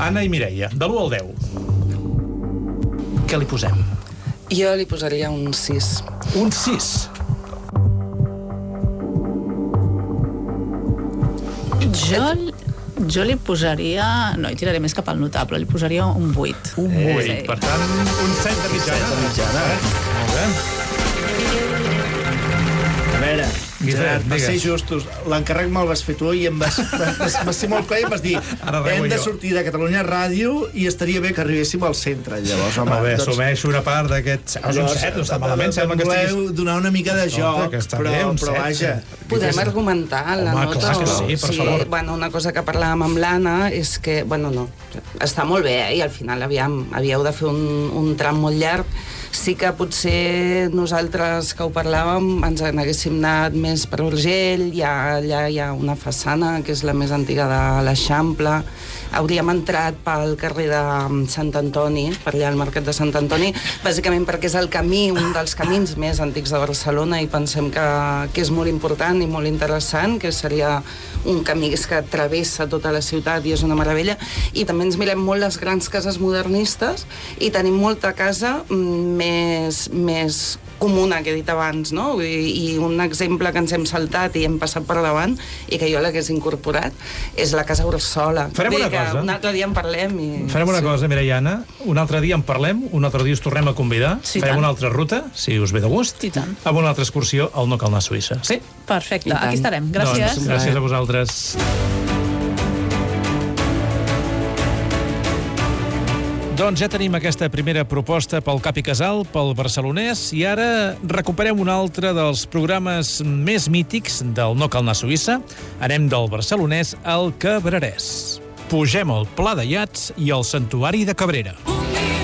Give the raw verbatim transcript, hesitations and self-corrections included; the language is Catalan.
Anna i Mireia, de l'u al deu. Què li posem? Jo li posaria un sis. Un sis. Jo, jo li posaria... No, hi tiraré més cap al notable. Li posaria un vuit. Un vuit. Sí. Per tant, un set de mitjana. set de mitjana. Molt bé. A veure, Gerard, per digues. ser justos, l'encàrrec me'l vas fer tu i em vas, vas, vas ser molt clar i em vas dir Ara rebo hem de jo. sortir de Catalunya Ràdio i estaria bé que arribéssim al centre. Llavors, home, Molt bé, doncs, assumeixo una part d'aquest... És un set, no està malament, sembla que estiguis... voleu donar una mica de Escolta, joc, que està però, bé, un però set, vaja... sí. Podem argumentar la Home, nota. clar que sí, per favor. Bueno, una cosa que parlàvem amb l'Anna és que, bueno, no, està molt bé, eh? I al final aviam, havíeu de fer un, un tram molt llarg. Sí que potser nosaltres que ho parlàvem ens n'haguéssim anat més per Urgell, ja, allà hi ha una façana que és la més antiga de l'Eixample, hauríem entrat pel carrer de Sant Antoni, per allà al Mercat de Sant Antoni, bàsicament perquè és el camí, un dels camins més antics de Barcelona, i pensem que, que és molt important i molt interessant, que seria un camí que travessa tota la ciutat i és una meravella. I també ens mirem molt les grans cases modernistes i tenim molta casa més, més comuna, que he dit abans, no? I, i un exemple que ens hem saltat i hem passat per davant i que jo l'hagués incorporat és la Casa Ursola. Farem una Vull dir que cosa. un altre dia en parlem. I... Farem una sí. cosa, Mireia i Anna, un altre dia en parlem, un altre dia us tornem a convidar, Sí, farem tant. una altra ruta, si us ve de gust, I tant. amb una altra excursió al No Cal anar a Suïssa. Sí? Perfecte, I tant. aquí estarem. Gràcies. Doncs, gràcies a vosaltres. Doncs ja tenim aquesta primera proposta pel Cap i Casal, pel barcelonès, i ara recuperem un altre dels programes més mítics del No Cal anar a Suïssa. Anem del barcelonès al cabrerès. Pugem al Pla de Iats i al Santuari de Cabrera.